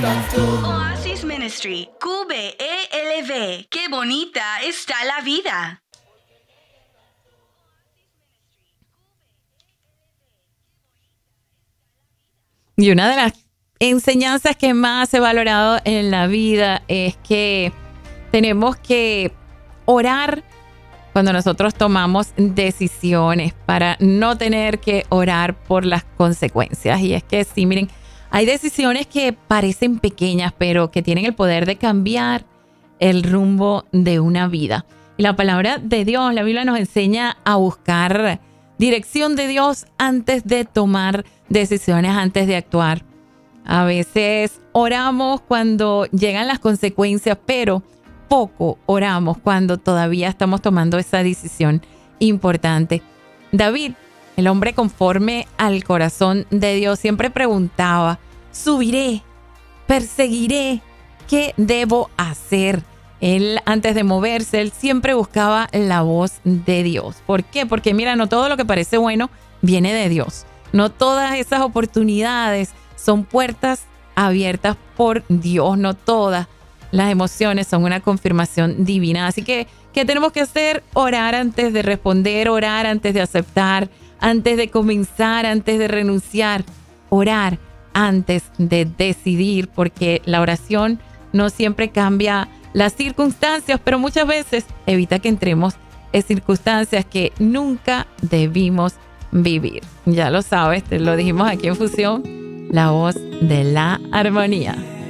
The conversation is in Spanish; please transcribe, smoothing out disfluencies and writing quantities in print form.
Oasis Ministry, QBELV. Qué bonita está la vida. Y una de las enseñanzas que más he valorado en la vida es que tenemos que orar cuando nosotros tomamos decisiones para no tener que orar por las consecuencias. Y es que sí, miren, hay decisiones que parecen pequeñas, pero que tienen el poder de cambiar el rumbo de una vida. Y la palabra de Dios, la Biblia nos enseña a buscar dirección de Dios antes de tomar decisiones, antes de actuar. A veces oramos cuando llegan las consecuencias, pero poco oramos cuando todavía estamos tomando esa decisión importante. David, el hombre conforme al corazón de Dios, siempre preguntaba: subiré, perseguiré, ¿qué debo hacer? Él, antes de moverse, él siempre buscaba la voz de Dios. ¿Por qué? Porque mira, no todo lo que parece bueno viene de Dios. No todas esas oportunidades son puertas abiertas por Dios. No todas las emociones son una confirmación divina. Así que, ¿qué tenemos que hacer? Orar antes de responder, orar antes de aceptar, antes de comenzar, antes de renunciar. Orar antes de decidir, porque la oración no siempre cambia las circunstancias, pero muchas veces evita que entremos en circunstancias que nunca debimos vivir. Ya lo sabes, te lo dijimos aquí en Fusión, la voz de la armonía.